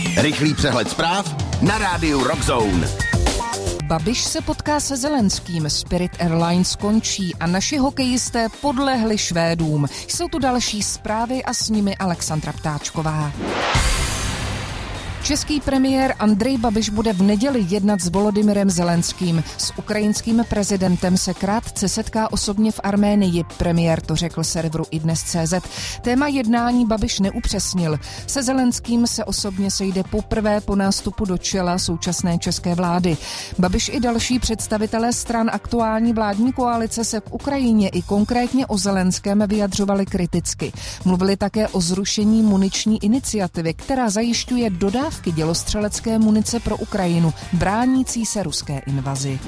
Rychlý přehled zpráv na rádiu Rock Zone. Babiš se potká se Zelenským, Spirit Airlines končí a naši hokejisté podlehli Švédům. Jsou tu další zprávy a s nimi Alexandra Ptáčková. Český premiér Andrej Babiš bude v neděli jednat s Volodymyrem Zelenským. S ukrajinským prezidentem se krátce setká osobně v Arménii. Premiér to řekl serveru iDnes.cz. Téma jednání Babiš neupřesnil. Se Zelenským se osobně sejde poprvé po nástupu do čela současné české vlády. Babiš i další představitelé stran aktuální vládní koalice se k Ukrajině i konkrétně o Zelenském vyjadřovali kriticky. Mluvili také o zrušení muniční iniciativy, která zajišťuje dodávky dělostřelecké munice pro Ukrajinu, bránící se ruské invazi.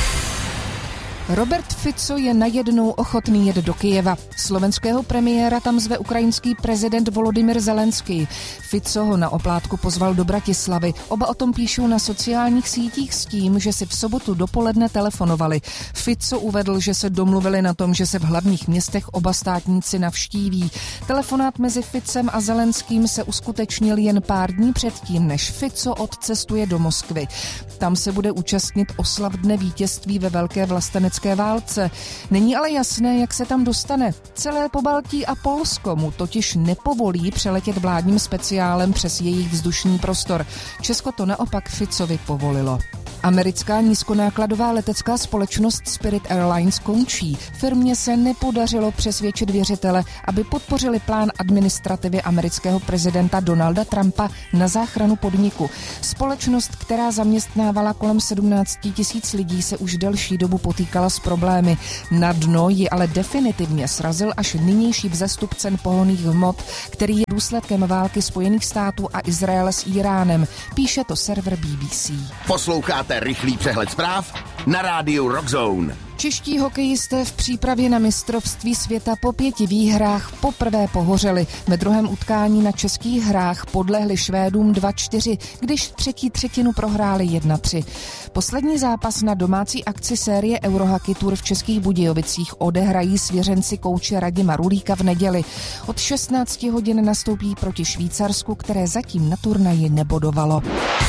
Robert Fico je najednou ochotný jet do Kyjeva. Slovenského premiéra tam zve ukrajinský prezident Volodymyr Zelenský. Fico ho na oplátku pozval do Bratislavy. Oba o tom píšou na sociálních sítích s tím, že si v sobotu dopoledne telefonovali. Fico uvedl, že se domluvili na tom, že se v hlavních městech oba státníci navštíví. Telefonát mezi Ficem a Zelenským se uskutečnil jen pár dní předtím, než Fico odcestuje do Moskvy. Tam se bude účastnit oslav dne vítězství ve velké vlastenecké válce. Není ale jasné, jak se tam dostane. Celé Pobaltí a Polsko mu totiž nepovolí přeletět vládním speciálem přes jejich vzdušný prostor. Česko to naopak Ficovi povolilo. Americká nízkonákladová letecká společnost Spirit Airlines končí. Firmě se nepodařilo přesvědčit věřitele, aby podpořili plán administrativy amerického prezidenta Donalda Trumpa na záchranu podniku. Společnost, která zaměstnávala kolem 17 000 lidí, se už delší dobu potýkala s problémy. Na dno ji ale definitivně srazil až nynější vzestup cen pohonných hmot, který je důsledkem války Spojených států a Izraele s Íránem. Píše to server BBC. Posloucháte rychlý přehled zpráv na rádiu Rock Zone. Čeští hokejisté v přípravě na mistrovství světa po 5 výhrách poprvé pohořeli. Ve druhém utkání na českých hrách podlehli Švédům 2-4, když třetí třetinu prohráli 1-3. Poslední zápas na domácí akci série Eurohockey Tour v Českých Budějovicích odehrají svěřenci kouče Radima Rulíka v neděli. Od 16 hodin nastoupí proti Švýcarsku, které zatím na turnaji nebodovalo.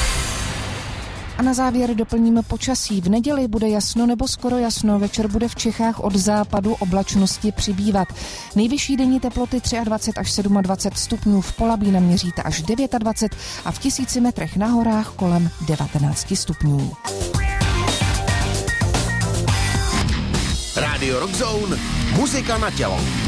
A na závěr doplníme počasí. V neděli bude jasno nebo skoro jasno, večer bude v Čechách od západu oblačnosti přibývat. Nejvyšší denní teploty 23 až 27 stupňů, v Polabí naměříte až 29 a v 1000 metrech na horách kolem 19 stupňů. Radio Rock Zone, muzika na tělo.